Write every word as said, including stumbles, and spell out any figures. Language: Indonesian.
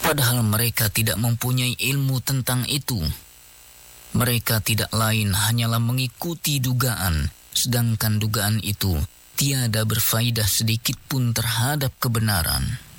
padahal mereka tidak mempunyai ilmu tentang itu. Mereka tidak lain hanyalah mengikuti dugaan, sedangkan dugaan itu tiada berfaedah sedikit pun terhadap kebenaran.